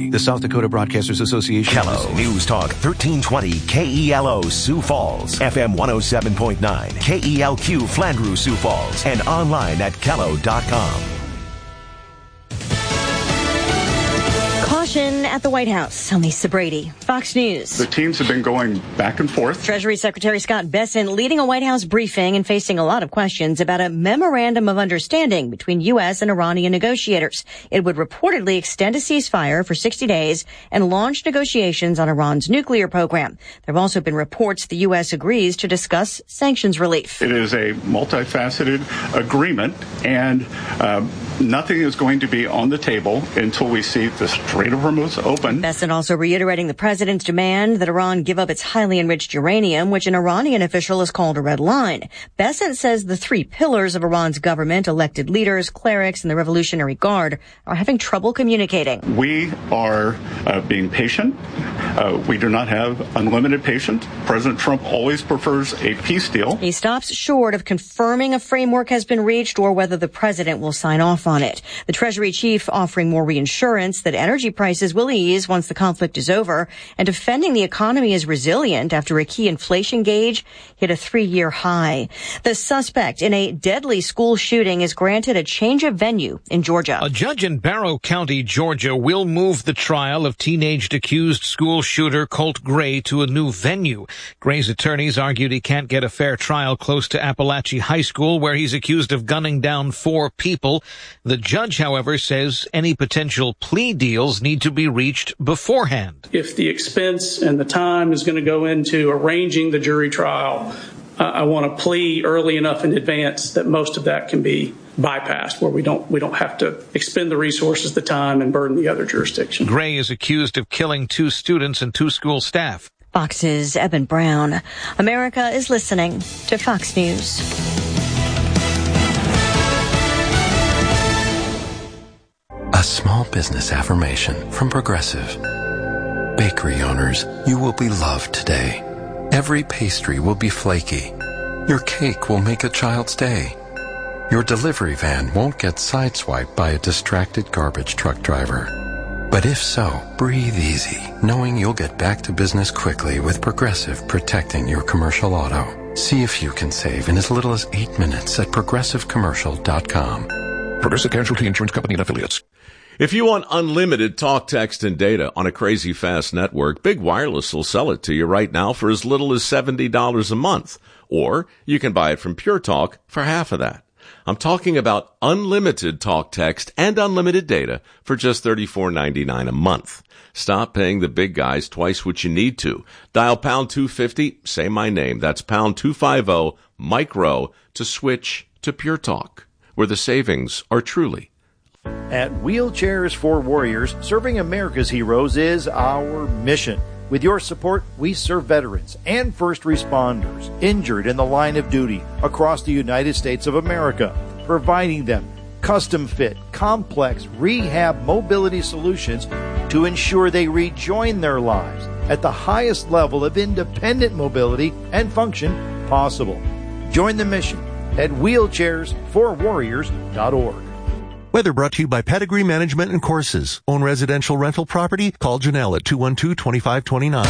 The South Dakota Broadcasters Association. KELO News Talk 1320 KELO Sioux Falls, FM 107.9 KELQ Flandreau Sioux Falls, and online at KELO.com. Caution at the White House. I'm Lisa Brady, Fox News. The teams have been going back and forth. Treasury Secretary Scott Bessent leading a White House briefing and facing a lot of questions about a memorandum of understanding between U.S. and Iranian negotiators. It would reportedly extend a ceasefire for 60 days and launch negotiations on Iran's nuclear program. There have also been reports the U.S. agrees to discuss sanctions relief. It is a multifaceted agreement, and nothing is going to be on the table until we see the Strait of Hormuz open. Bessent also reiterating the president's demand that Iran give up its highly enriched uranium, which an Iranian official has called a red line. Bessent says the three pillars of Iran's government, elected leaders, clerics, and the Revolutionary Guard, are having trouble communicating. We are being patient. We do not have unlimited patience. President Trump always prefers a peace deal. He stops short of confirming a framework has been reached or whether the president will sign off on it. The Treasury chief offering more reassurance that energy prices will ease once the conflict is over, and defending the economy as resilient after a key inflation gauge hit a 3-year high. The suspect in a deadly school shooting is granted a change of venue in Georgia. A judge in Barrow County, Georgia, will move the trial of teenage accused school shooter Colt Gray to a new venue. Gray's attorneys argued he can't get a fair trial close to Appalachia High School, where he's accused of gunning down 4 people. The judge, however, says any potential plea deals need to be reached beforehand. If the expense and the time is going to go into arranging the jury trial, I want to plea early enough in advance that most of that can be bypassed, where we don't have to expend the resources, the time, and burden the other jurisdiction. Gray is accused of killing 2 students and 2 school staff. Fox's Eben Brown. America is listening to Fox News. A small business affirmation from Progressive. Bakery owners, you will be loved today. Every pastry will be flaky. Your cake will make a child's day. Your delivery van won't get sideswiped by a distracted garbage truck driver. But if so, breathe easy, knowing you'll get back to business quickly with Progressive protecting your commercial auto. See if you can save in as little as 8 minutes at progressivecommercial.com. Progressive Casualty Insurance Company and Affiliates. If you want unlimited talk, text, and data on a crazy fast network, Big Wireless will sell it to you right now for as little as $70 a month. Or you can buy it from Pure Talk for half of that. I'm talking about unlimited talk, text, and unlimited data for just $34.99 a month. Stop paying the big guys twice what you need to. Dial pound 250, say my name. That's pound 250, micro, to switch to Pure Talk, where the savings are truly. At Wheelchairs for Warriors, serving America's heroes is our mission. With your support, we serve veterans and first responders injured in the line of duty across the United States of America, providing them custom-fit, complex rehab mobility solutions to ensure they rejoin their lives at the highest level of independent mobility and function possible. Join the mission at wheelchairsforwarriors.org. Weather brought to you by Pedigree Management and Courses. Own residential rental property? Call Janelle at 212-2529.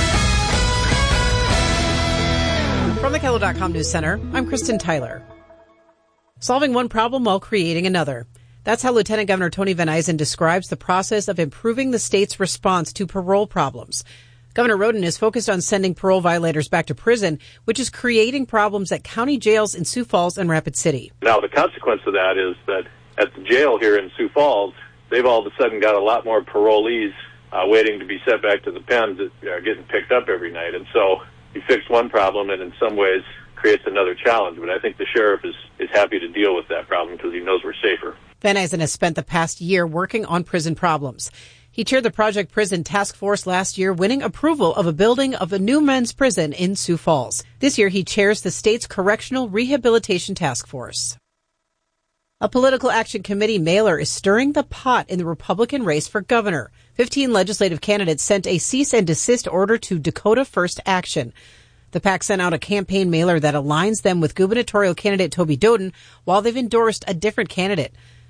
From the KELO.com News Center, I'm Kristen Tyler. Solving one problem while creating another. That's how Lieutenant Governor Tony Van Eisen describes the process of improving the state's response to parole problems. Governor Roden is focused on sending parole violators back to prison, which is creating problems at county jails in Sioux Falls and Rapid City. Now, the consequence of that is that at the jail here in Sioux Falls, they've all of a sudden got a lot more parolees waiting to be sent back to the pens that are getting picked up every night. And so you fix one problem and in some ways creates another challenge. But I think the sheriff is happy to deal with that problem because he knows we're safer. Van Eisen has spent the past year working on prison problems. He chaired the Project Prison Task Force last year, winning approval of a building of a new men's prison in Sioux Falls. This year, he chairs the state's Correctional Rehabilitation Task Force. A political action committee mailer is stirring the pot in the Republican race for governor. 15 legislative candidates sent a cease and desist order to Dakota First Action. The PAC sent out a campaign mailer that aligns them with gubernatorial candidate Toby Doden while they've endorsed a different candidate.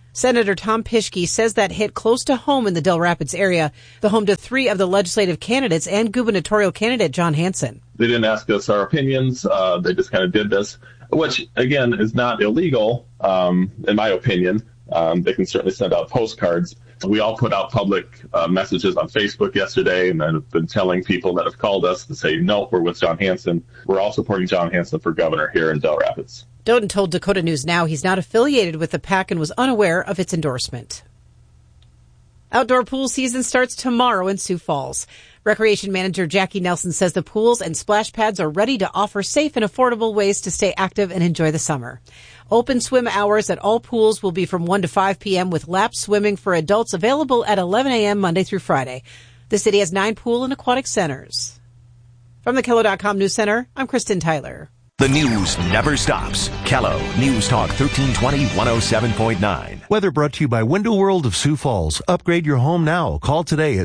Senator Tom Pischke says that hit close to home in the Del Rapids area, the home to 3 of the legislative candidates and gubernatorial candidate John Hanson. They didn't ask us our opinions. They just kind of did this, which, again, is not illegal, in my opinion. They can certainly send out postcards. We all put out public messages on Facebook yesterday, and I've been telling people that have called us to say, no, we're with John Hanson. We're all supporting John Hanson for governor here in Del Rapids. Doughton told Dakota News Now he's not affiliated with the PAC and was unaware of its endorsement. Outdoor pool season starts tomorrow in Sioux Falls. Recreation manager Jackie Nelson says the pools and splash pads are ready to offer safe and affordable ways to stay active and enjoy the summer. Open swim hours at all pools will be from 1 to 5 p.m. with lap swimming for adults available at 11 a.m. Monday through Friday. The city has 9 pool and aquatic centers. From the Kello.com News Center, I'm Kristen Tyler. The news never stops. Kello News Talk 1320 107.9. Weather brought to you by Window World of Sioux Falls. Upgrade your home now. Call today at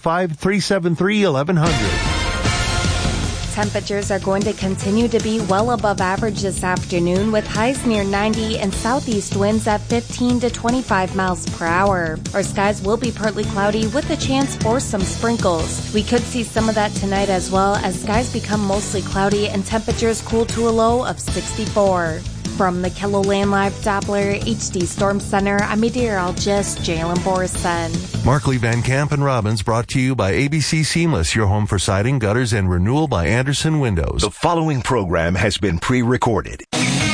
605-373-1100. Temperatures are going to continue to be well above average this afternoon with highs near 90 and southeast winds at 15 to 25 miles per hour. Our skies will be partly cloudy with a chance for some sprinkles. We could see some of that tonight as well as skies become mostly cloudy and temperatures cool to a low of 64. From the KELOLAND Live Doppler HD Storm Center, I'm meteorologist Jalen Borson. Markley, Van Camp, and Robbins brought to you by ABC Seamless, your home for siding, gutters, and renewal by Anderson Windows. The following program has been pre-recorded.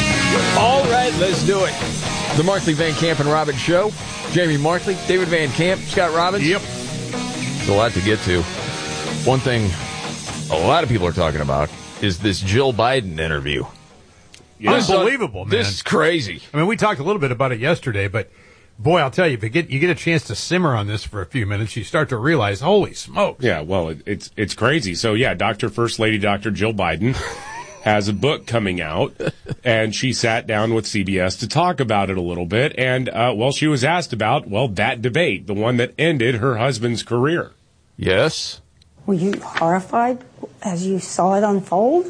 All right, let's do it. The Markley, Van Camp, and Robbins Show. Jamie Markley, David Van Camp, Scott Robbins. Yep. It's a lot to get to. One thing a lot of people are talking about is this Jill Biden interview. Yeah. Unbelievable, man. This is crazy. I mean, we talked a little bit about it yesterday, but boy, I'll tell you, if you get a chance to simmer on this for a few minutes, you start to realize, holy smokes. Yeah, well, it's crazy. So, yeah, First Lady Dr. Jill Biden has a book coming out, and she sat down with CBS to talk about it a little bit. And, she was asked about, that debate, the one that ended her husband's career. Yes. Were you horrified as you saw it unfold?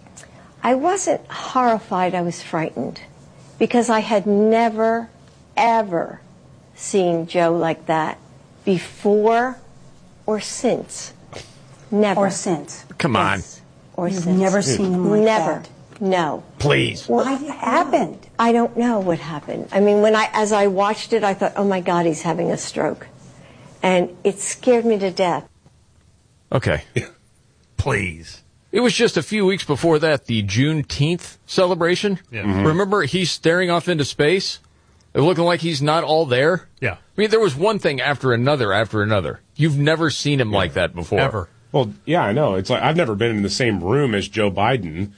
I wasn't horrified, I was frightened because I had never, ever seen Joe like that before or since. Never. Or since. Come on. Yes. Or You've since. never seen him like never. that. No. Please. What happened? I don't know what happened. I mean, as I watched it, I thought, oh my God, he's having a stroke. And it scared me to death. Okay. Please. It was just a few weeks before that, the Juneteenth celebration. Yeah. Mm-hmm. Remember, he's staring off into space, looking like he's not all there? Yeah. I mean, there was one thing after another. You've never seen him like that before. Ever. Well, yeah, I know. It's like I've never been in the same room as Joe Biden,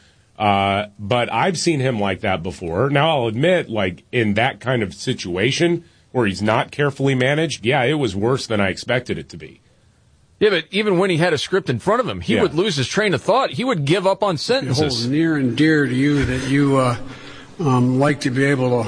but I've seen him like that before. Now, I'll admit, like, in that kind of situation where he's not carefully managed, yeah, it was worse than I expected it to be. Yeah, but even when he had a script in front of him, he would lose his train of thought. He would give up on sentences. Hold near and dear to you that you like to be able to.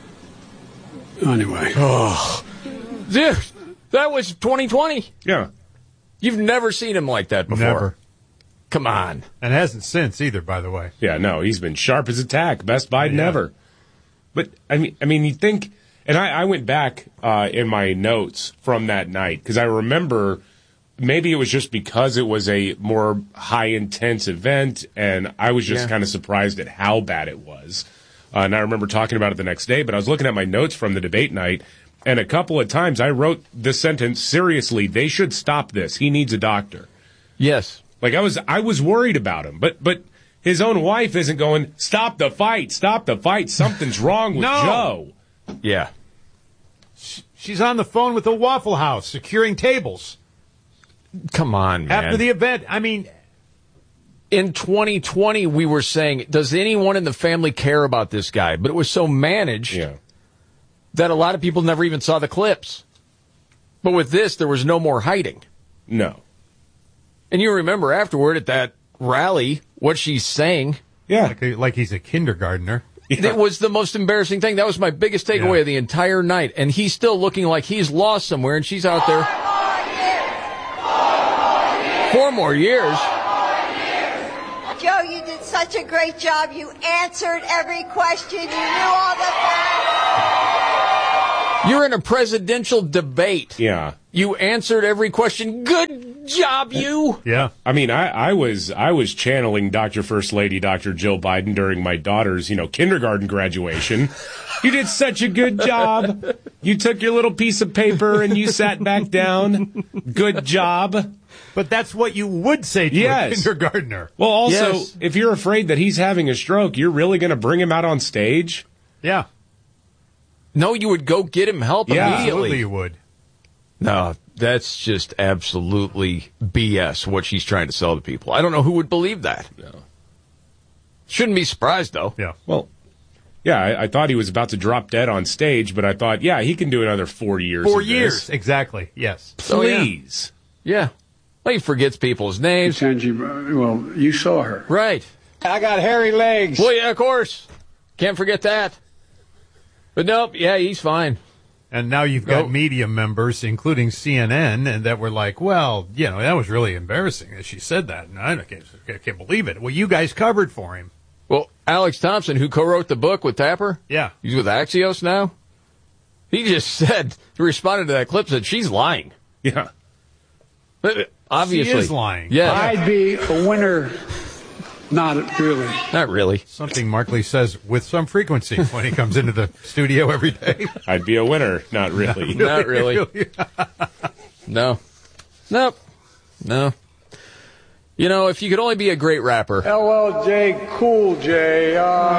Anyway. Oh, dude, that was 2020. Yeah, you've never seen him like that before. Never. Come on, and hasn't since either. By the way. Yeah, no, he's been sharp as a tack. Best Biden ever. But I mean, you think, and I went back in my notes from that night because I remember. Maybe it was just because it was a more high-intense event, and I was just kind of surprised at how bad it was. And I remember talking about it the next day, but I was looking at my notes from the debate night, and a couple of times I wrote the sentence, seriously, they should stop this. He needs a doctor. Yes. Like, I was worried about him, but his own wife isn't going, stop the fight, something's wrong with Joe. Yeah. She's on the phone with the Waffle House, securing tables. Come on, man. After the event, I mean, in 2020, we were saying, does anyone in the family care about this guy? But it was so managed that a lot of people never even saw the clips. But with this, there was no more hiding. No. And you remember afterward at that rally, what she's saying. Yeah. Like he's a kindergartner. Yeah. It was the most embarrassing thing. That was my biggest takeaway of the entire night. And he's still looking like he's lost somewhere, and she's out there. 4 more years. Joe, you did such a great job. You answered every question. You knew all the facts. You're in a presidential debate. Yeah. You answered every question. Good job, you. Yeah. I mean, I was channeling Dr. First Lady, Dr. Jill Biden during my daughter's, kindergarten graduation. You did such a good job. You took your little piece of paper and you sat back down. Good job. But that's what you would say to a kindergartner. Well, also, if you're afraid that he's having a stroke, you're really going to bring him out on stage? Yeah. No, you would go get him help immediately. Absolutely you would. No, that's just absolutely BS, what she's trying to sell to people. I don't know who would believe that. No. Shouldn't be surprised, though. Yeah. Well, yeah, I thought he was about to drop dead on stage, but I thought, yeah, he can do another 4 years. 4 years, exactly, yes. Please. Yeah. Well, he forgets people's names. Well, you saw her. Right. I got hairy legs. Well, yeah, of course. Can't forget that. But nope, yeah, he's fine. And now you've got media members, including CNN, and that were like, well, that was really embarrassing that she said that. And I can't believe it. Well, you guys covered for him. Well, Alex Thompson, who co-wrote the book with Tapper, he's with Axios now. He just said, he responded to that clip, said she's lying. Yeah. Obviously. She is lying. Yeah. I'd be a winner. Not really. Not really. Something Mark Lee says with some frequency when he comes into the studio every day. I'd be a winner. Not really. Not really. No. Nope. No. If you could only be a great rapper. LLJ Cool J.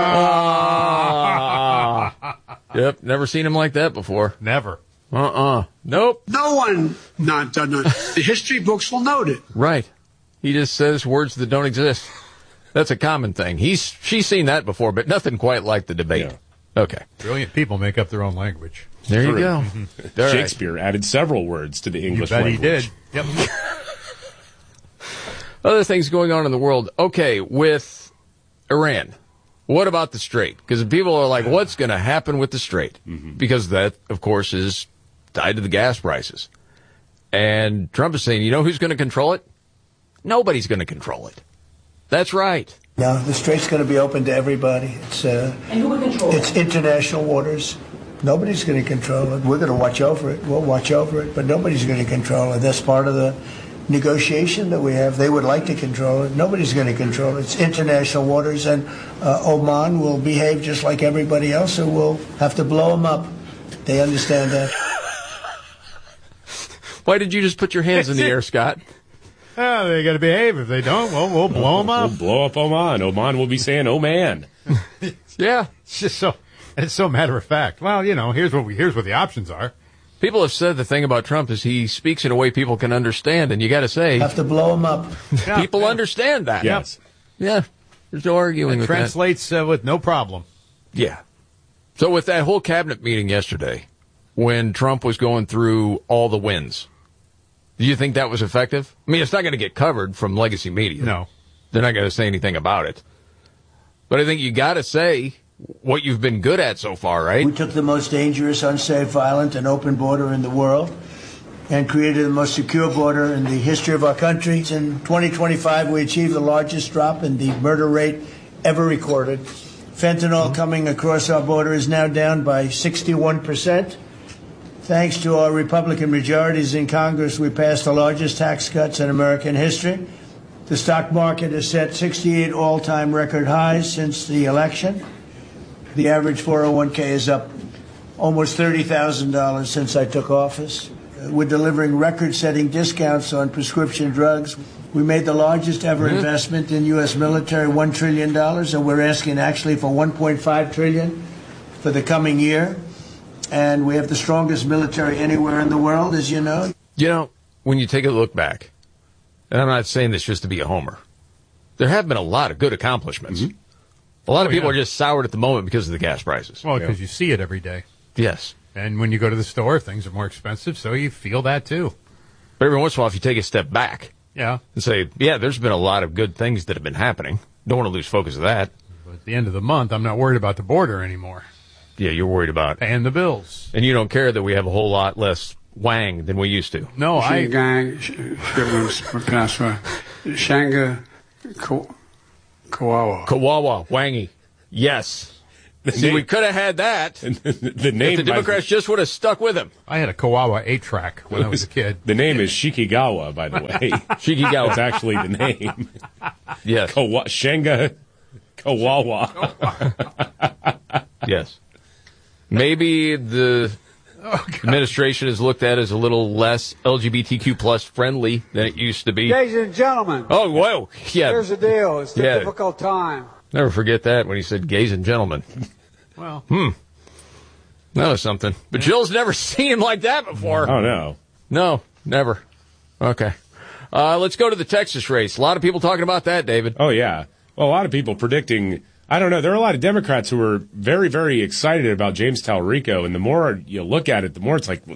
Yep, never seen him like that before. Never. Nope. No one not done that. The history books will note it. Right. He just says words that don't exist. That's a common thing. She's seen that before, but nothing quite like the debate. Yeah. Okay. Brilliant people make up their own language. There you go. Mm-hmm. Shakespeare added several words to the English language. He did. Yep. Other things going on in the world. Okay, with Iran. What about the Strait? Because people are like, what's going to happen with the Strait? Mm-hmm. Because that, of course, is tied to the gas prices. And Trump is saying, who's going to control it? Nobody's going to control it. That's right. No, the Strait's going to be open to everybody. And who will control it? It's international waters. Nobody's going to control it. We're going to watch over it. We'll watch over it, but nobody's going to control it. That's part of the negotiation that we have. They would like to control it. Nobody's going to control it. It's international waters, and Oman will behave just like everybody else, so we'll have to blow them up. They understand that. Why did you just put your hands in the air, Scott? Oh, they got to behave. If they don't, well, we'll blow them up. We'll blow up Oman. Oman will be saying, "Oh man." Yeah, it's just so matter of fact. Well, here's what the options are. People have said the thing about Trump is he speaks in a way people can understand, and you got to say, have to blow them up. People understand that. Yes. Yeah. There's no arguing with translates, that. With no problem. Yeah. So with that whole cabinet meeting yesterday, when Trump was going through all the wins, do you think that was effective? I mean, it's not going to get covered from legacy media. No. They're not going to say anything about it. But I think you got to say what you've been good at so far, right? We took the most dangerous, unsafe, violent, and open border in the world and created the most secure border in the history of our country. In 2025, we achieved the largest drop in the murder rate ever recorded. Fentanyl coming across our border is now down by 61%. Thanks to our Republican majorities in Congress, we passed the largest tax cuts in American history. The stock market has set 68 all-time record highs since the election. The average 401k is up almost $30,000 since I took office. We're delivering record-setting discounts on prescription drugs. We made the largest ever investment in U.S. military, $1 trillion, and we're asking actually for $1.5 trillion for the coming year. And we have the strongest military anywhere in the world, as you know. When you take a look back, and I'm not saying this just to be a homer, there have been a lot of good accomplishments. Mm-hmm. A lot of people are just soured at the moment because of the gas prices. Well, because you see it every day. Yes. And when you go to the store, things are more expensive, so you feel that too. But every once in a while, if you take a step back and say, there's been a lot of good things that have been happening. Don't want to lose focus of that. But at the end of the month, I'm not worried about the border anymore. Yeah, you're worried about paying the bills. And you don't care that we have a whole lot less wang than we used to. No, Shanga Kawawa. Kawawa, wangy. Yes. See, we could have had that. The name, if the Democrats just would have stuck with him. I had a Kawawa 8-track when I was a kid. The name is Shikigawa, by the way. Shikigawa. That's actually the name. Yes. Shenga Kawawa. Yes. Maybe the administration is looked at as a little less LGBTQ plus friendly than it used to be. Ladies and gentlemen. Oh, whoa. Yeah. Here's the deal. It's a difficult time. Never forget that when he said gays and gentlemen. Well. That was something. But Jill's never seen him like that before. Oh, no. No, never. Okay. Let's go to the Texas race. A lot of people talking about that, David. Oh, yeah. Well, a lot of people predicting, I don't know, there are a lot of Democrats who are very, very excited about James Talarico, and the more you look at it, the more it's like,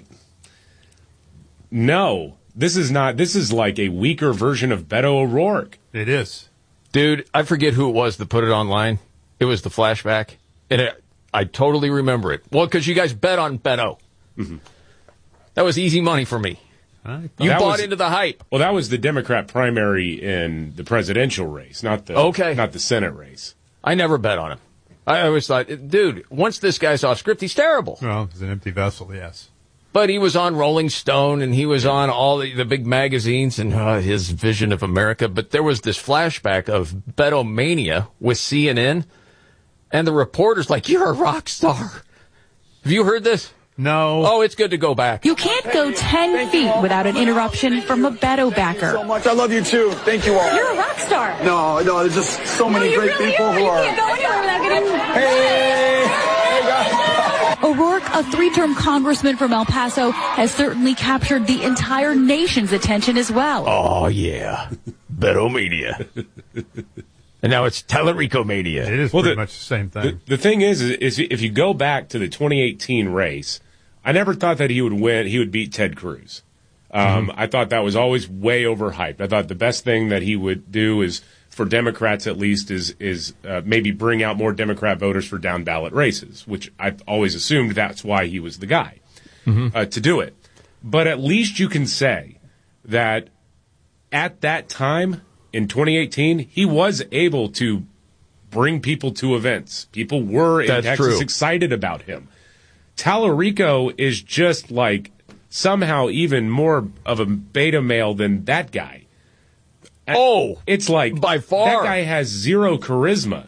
no, this is like a weaker version of Beto O'Rourke. It is. Dude, I forget who it was that put it online. It was the flashback. And I totally remember it. Well, because you guys bet on Beto. Mm-hmm. That was easy money for me. You bought into the hype. Well, that was the Democrat primary in the presidential race, not the Senate race. I never bet on him. I always thought, dude, once this guy's off script, he's terrible. Well, he's an empty vessel, yes. But he was on Rolling Stone, and he was on all the big magazines and his vision of America. But there was this flashback of Beto Mania with CNN, and the reporter's like, you're a rock star. Have you heard this? No. Oh, it's good to go back. You can't go 10 feet without an interruption from a Beto backer. So much. I love you, too. Thank you all. You're a rock star. No, there's just so many great people who are... You can't go anywhere without getting... Hey, guys. O'Rourke, a 3-term congressman from El Paso, has certainly captured the entire nation's attention as well. Oh, yeah. Beto Mania. And now it's Talarico Mania. It is pretty much the same thing. The thing is if you go back to the 2018 race, I never thought that he would win. He would beat Ted Cruz. I thought that was always way overhyped. I thought the best thing that he would do is, for Democrats at least, is maybe bring out more Democrat voters for down ballot races, which I've always assumed that's why he was the guy to do it. But at least you can say that at that time in 2018, he was able to bring people to events. People were in Texas excited about him. Talarico is just like somehow even more of a beta male than that guy. Oh, it's like by far that guy has zero charisma.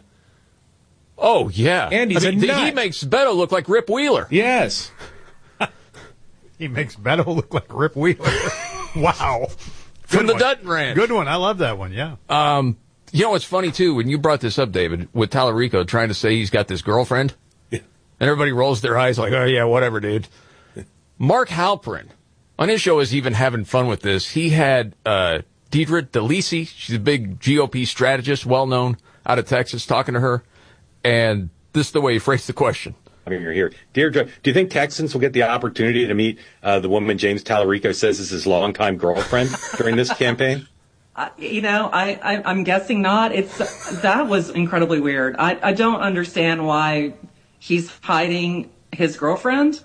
Oh yeah, and he's a nut. He makes Beto look like Rip Wheeler. Yes, he makes Beto look like Rip Wheeler. Wow, from the Dutton Ranch. Good one. I love that one. Yeah. You know what's funny too, when you brought this up, David, with Talarico trying to say he's got this girlfriend, and everybody rolls their eyes like, "Oh yeah, whatever, dude." Mark Halperin on his show is even having fun with this. He had Deidre DeLisi, she's a big GOP strategist, well known out of Texas, talking to her, and this is the way he phrased the question. I mean, you're here. Deirdre, do you think Texans will get the opportunity to meet the woman James Talarico says is his longtime girlfriend during this campaign? I'm guessing not. That was incredibly weird. I don't understand why he's hiding his girlfriend.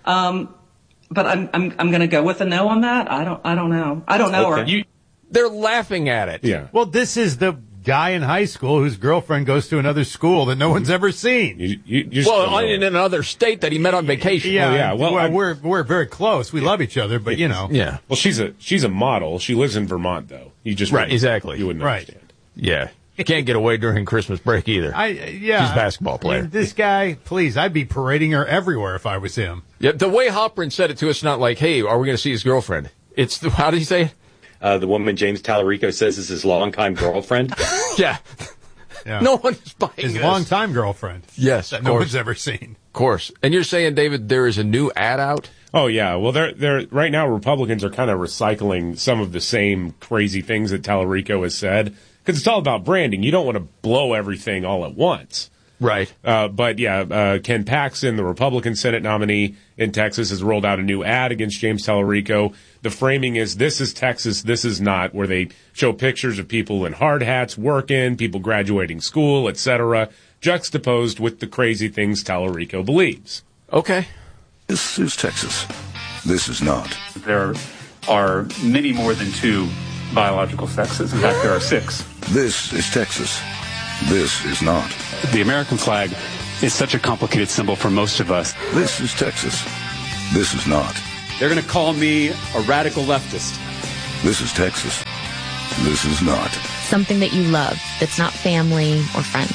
But I'm going to go with a no on that. I don't know. I don't know her. They're laughing at it. Yeah. Well, this is the guy in high school whose girlfriend goes to another school that no one's ever seen. In another state that he met on vacation. Yeah. Well, we're very close. We love each other, but Yeah. Well, she's a model. She lives in Vermont, though. You just exactly. You wouldn't understand. Yeah. You can't get away during Christmas break either. She's a basketball player. This guy, please, I'd be parading her everywhere if I was him. Yeah, the way Halperin said it to us, not like, hey, are we going to see his girlfriend? It's, how did he say it? The woman James Talarico says is his longtime girlfriend. Yeah. No one is buying his this. longtime girlfriend. Yes, that no one's ever seen. Of course. And you're saying, David, there is a new ad out? Oh yeah. Well, they're right now Republicans are kind of recycling some of the same crazy things that Talarico has said, because it's all about branding. You don't want to blow everything all at once. Right. But Ken Paxton, the Republican Senate nominee in Texas, has rolled out a new ad against James Talarico. The framing is, this is Texas, this is not, where they show pictures of people in hard hats working, people graduating school, etc., juxtaposed with the crazy things Talarico believes. Okay. This is Texas. This is not. There are many more than 2 biological sexes. In fact, there are 6. This is Texas. This is not. The American flag is such a complicated symbol for most of us. This is Texas. This is not. They're going to call me a radical leftist. This is Texas. This is not. Something that you love that's not family or friends.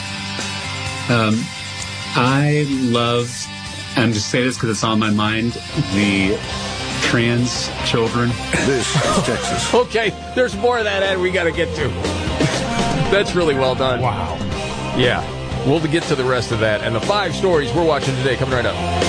I love, and I'm just saying this because it's on my mind, the trans children. This is Texas. Okay, there's more of that ad we got to get to. That's really well done. Wow. Yeah, we'll get to the rest of that and the 5 stories we're watching today coming right up.